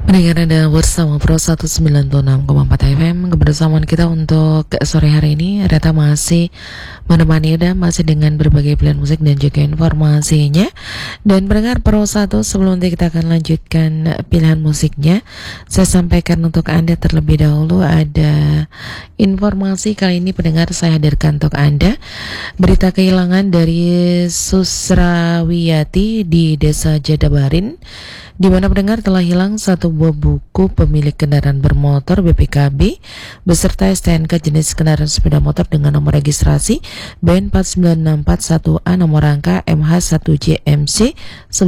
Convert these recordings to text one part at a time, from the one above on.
Pendengar Anda bersama Pro 196,4 FM. Kebersamaan kita untuk sore hari ini Reta masih menemani Anda, masih dengan berbagai pilihan musik dan juga informasinya. Dan pendengar Pro 1, sebelum nanti kita akan lanjutkan pilihan musiknya, saya sampaikan untuk Anda terlebih dahulu ada informasi. Kali ini pendengar saya hadirkan untuk Anda berita kehilangan dari Susrawiyati di Desa Jadabarin, di mana pendengar telah hilang satu buah buku pemilik kendaraan bermotor BPKB beserta STNK jenis kendaraan sepeda motor dengan nomor registrasi BN49641A nomor rangka MH1JMC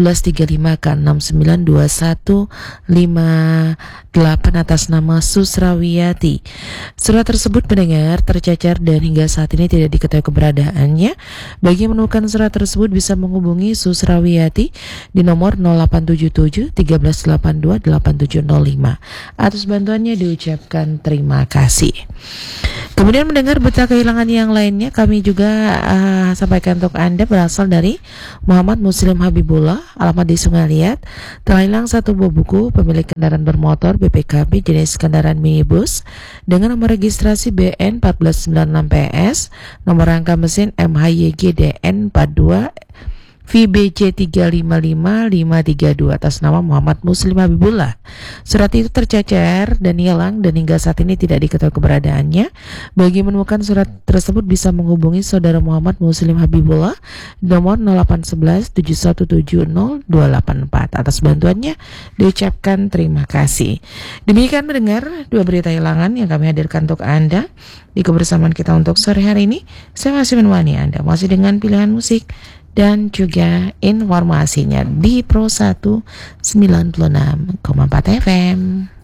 1135K692158 atas nama Susrawiyati. Surat tersebut pendengar tercecer dan hingga saat ini tidak diketahui keberadaannya. Bagi yang menemukan surat tersebut bisa menghubungi Susrawiyati di nomor 0877 1382 8705. Atas bantuannya diucapkan terima kasih. Kemudian mendengar berita kehilangan yang lainnya, kami juga sampaikan untuk Anda berasal dari Muhammad Muslim Habibullah, alamat di Sungai Liat. Telah hilang satu buah buku pemilik kendaraan bermotor BPKB jenis kendaraan minibus dengan nomor registrasi BN 1496PS, nomor rangka mesin MHYGDN 42 VBJ 355532 atas nama Muhammad Muslim Habibullah. Surat itu tercecer dan hilang dan hingga saat ini tidak diketahui keberadaannya. Bagi menemukan surat tersebut bisa menghubungi saudara Muhammad Muslim Habibullah nomor 0811 7170284. Atas bantuannya diucapkan terima kasih. Demikian mendengar dua berita hilangan yang kami hadirkan untuk Anda di kebersamaan kita untuk sore hari ini. Saya masih menemani Anda masih dengan pilihan musik dan juga informasinya di Pro 196,4 FM.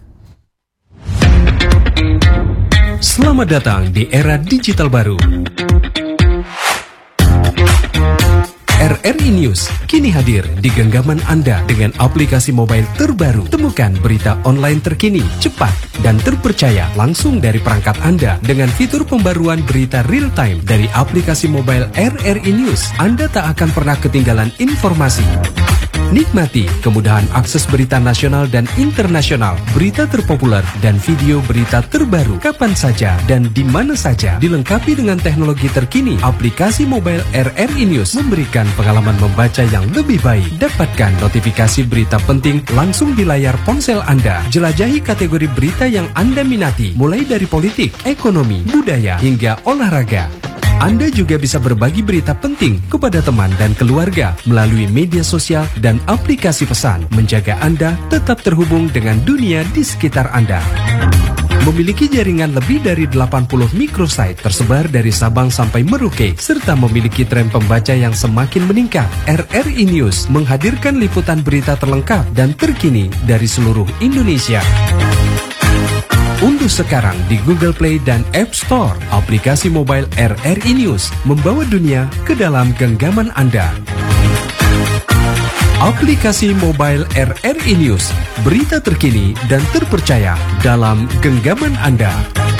Selamat datang di era digital baru. RRI News kini hadir di genggaman Anda dengan aplikasi mobile terbaru. Temukan berita online terkini, cepat, dan terpercaya langsung dari perangkat Anda dengan fitur pembaruan berita real time dari aplikasi mobile RRI News. Anda tak akan pernah ketinggalan informasi. Nikmati kemudahan akses berita nasional dan internasional, berita terpopuler, dan video berita terbaru kapan saja dan di mana saja. Dilengkapi dengan teknologi terkini, aplikasi mobile RRI News memberikan pengalaman membaca yang lebih baik. Dapatkan notifikasi berita penting langsung di layar ponsel Anda. Jelajahi kategori berita yang Anda minati, mulai dari politik, ekonomi, budaya, hingga olahraga. Anda juga bisa berbagi berita penting kepada teman dan keluarga melalui media sosial dan aplikasi pesan, menjaga Anda tetap terhubung dengan dunia di sekitar Anda. Memiliki jaringan lebih dari 80 microsite tersebar dari Sabang sampai Merauke, serta memiliki tren pembaca yang semakin meningkat. RRI News menghadirkan liputan berita terlengkap dan terkini dari seluruh Indonesia. Unduh sekarang di Google Play dan App Store aplikasi mobile RRI News, membawa dunia ke dalam genggaman Anda. Aplikasi mobile RRI News, berita terkini dan terpercaya dalam genggaman Anda.